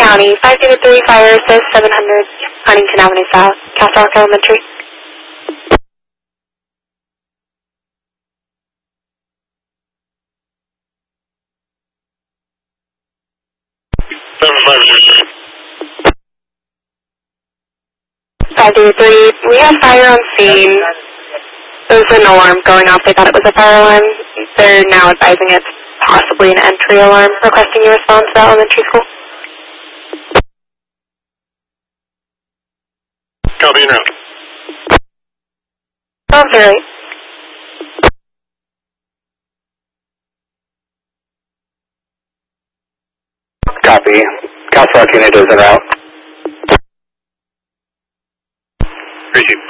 County, 503 Fire Assist 700 Huntington Avenue South, Castle Rock Elementary. Five zero three. We have fire on scene. There was an alarm going off. They thought it was a fire alarm. They're now advising it's possibly an entry alarm, requesting you respond to the elementary school. Copy and route. Sounds right. Copy. Castle Rock unit is en route. Receive.